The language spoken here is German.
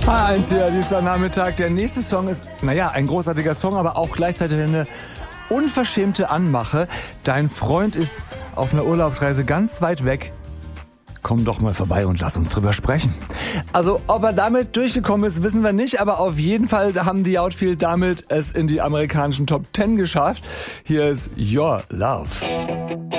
H1 hier, Dienstagnachmittag. Der nächste Song ist, ein großartiger Song, aber auch gleichzeitig eine unverschämte Anmache. Dein Freund ist auf einer Urlaubsreise ganz weit weg. Komm doch mal vorbei und lass uns drüber sprechen. Also, ob er damit durchgekommen ist, wissen wir nicht, aber auf jeden Fall haben die Outfield damit es in die amerikanischen Top 10 geschafft. Hier ist Your Love.